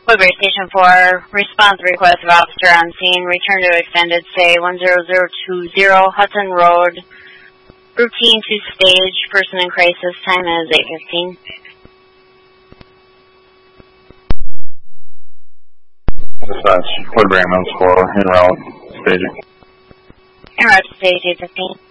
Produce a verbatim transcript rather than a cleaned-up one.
Woodbury Station four, response request of officer on scene, return to extended stay one zero zero two zero Hudson Road, routine to stage, person in crisis, time is eight fifteen. Dispatch, Woodbury ambulance four, en route, staging. En route to stage eight fifteen.